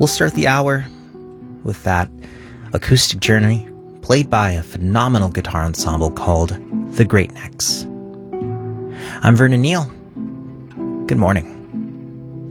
we'll start the hour with that acoustic journey played by a phenomenal guitar ensemble called The Great Necks. I'm Vernon Neal. Good morning.